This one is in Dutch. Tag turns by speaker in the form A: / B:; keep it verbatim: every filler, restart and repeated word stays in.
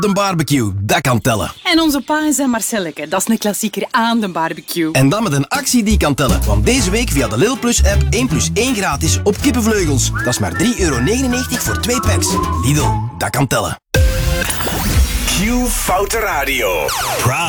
A: de barbecue, dat kan tellen.
B: En onze pa en zijn Marcelleke, dat is een klassieker aan de barbecue.
A: En dan met een actie die kan tellen. Want deze week via de Lidl Plus app één plus één gratis op kippenvleugels. Dat is maar drie euro negenennegentig voor twee packs. Lidl, dat kan tellen.
C: Q Foute Radio. Proud